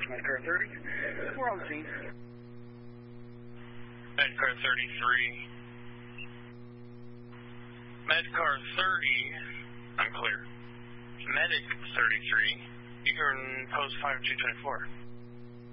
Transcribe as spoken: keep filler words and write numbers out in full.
Medcar thirty. We're on the scene. Medcar thirty-three. Medcar thirty. I'm clear. Medic thirty-three. You can post five two twenty-four.